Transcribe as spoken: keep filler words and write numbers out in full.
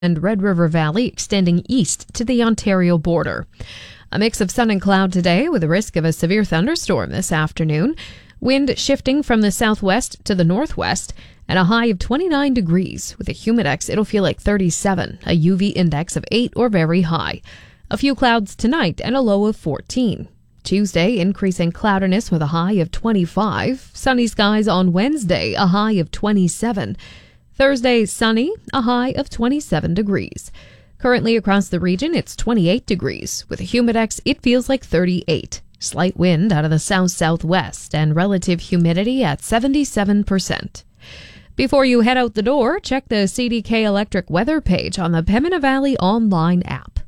and Red River Valley extending east to the Ontario border. A mix of sun and cloud today with a risk of a severe thunderstorm this afternoon. Wind shifting from the southwest to the northwest and a high of twenty-nine degrees. With a humidex, it'll feel like thirty-seven, a U V index of eight or very high. A few clouds tonight and a low of fourteen. Tuesday, increasing cloudiness with a high of twenty-five. Sunny skies on Wednesday, a high of twenty-seven. Thursday, sunny, a high of twenty-seven degrees. Currently across the region, it's twenty-eight degrees. With a humidex, it feels like thirty-eight. Slight wind out of the south-southwest and relative humidity at seventy-seven percent. Before you head out the door, check the C D K Electric weather page on the Pembina Valley online app.